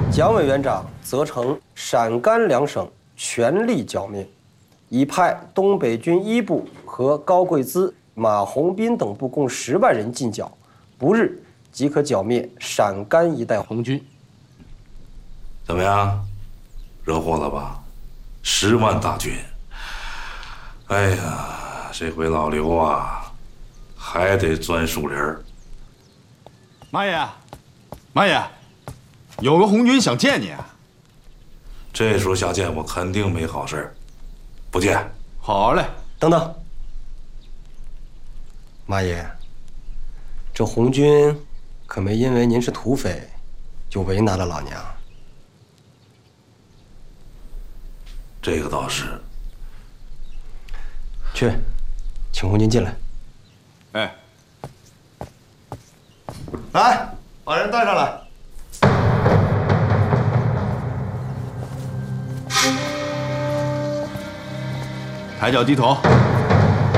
蒋委员长责成陕甘两省全力剿灭，已派东北军一部和高贵滋、马鸿宾等部共10万人进剿，不日即可剿灭陕甘一带红军。 怎么样？惹火了吧？10万大军。哎呀，这回老刘啊，还得钻树林儿。 马爷，马爷，有个红军想见你。 这时候想见我，肯定没好事。不见。 好嘞。 等等，马爷，这红军可没因为您是土匪，就为难了老娘。 这个倒是。 去，请红军进来。 哎， 来，把人带上来。 抬脚低头。